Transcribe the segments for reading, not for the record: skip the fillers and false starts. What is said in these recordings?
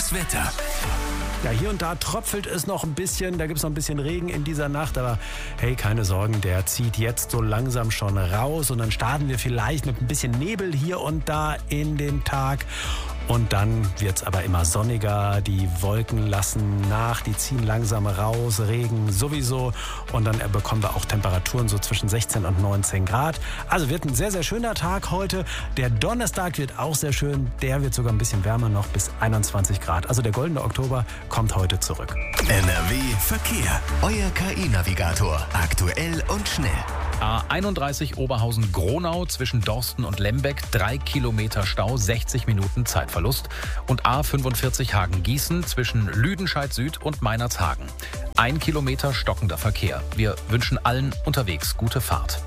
Das Wetter. Ja, hier und da tröpfelt es noch ein bisschen, da gibt es noch ein bisschen Regen in dieser Nacht, aber hey, keine Sorgen, der zieht jetzt so langsam schon raus und dann starten wir vielleicht mit ein bisschen Nebel hier und da in den Tag. Und dann wird es aber immer sonniger, die Wolken lassen nach, die ziehen langsam raus, Regen sowieso. Und dann bekommen wir auch Temperaturen so zwischen 16 und 19 Grad. Also wird ein sehr, sehr schöner Tag heute. Der Donnerstag wird auch sehr schön, der wird sogar ein bisschen wärmer noch bis 21 Grad. Also der goldene Oktober kommt heute zurück. NRW Verkehr. Euer KI-Navigator. Aktuell und schnell. A31 Oberhausen-Gronau zwischen Dorsten und Lembeck, 3 Kilometer Stau, 60 Minuten Zeitverlust. Und A45 Hagen-Gießen zwischen Lüdenscheid Süd und Meinerzhagen. 1 Kilometer stockender Verkehr. Wir wünschen allen unterwegs gute Fahrt.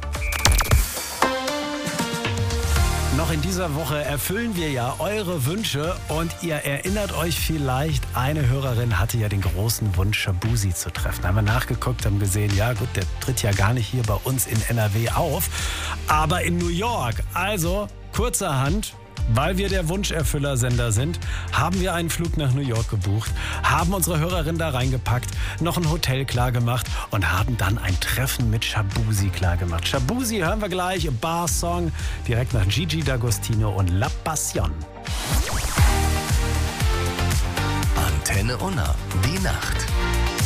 Noch in dieser Woche erfüllen wir ja eure Wünsche und ihr erinnert euch vielleicht, eine Hörerin hatte ja den großen Wunsch, Shabuzi zu treffen. Da haben wir nachgeguckt, haben gesehen, ja gut, der tritt ja gar nicht hier bei uns in NRW auf, aber in New York. Also kurzerhand, weil wir der Wunscherfüllersender sind, haben wir einen Flug nach New York gebucht, haben unsere Hörerin da reingepackt, noch ein Hotel klargemacht und haben dann ein Treffen mit Shabuzi klargemacht. Shabuzi hören wir gleich, Bar-Song, direkt nach Gigi D'Agostino und La Passion. Antenne Unna, die Nacht.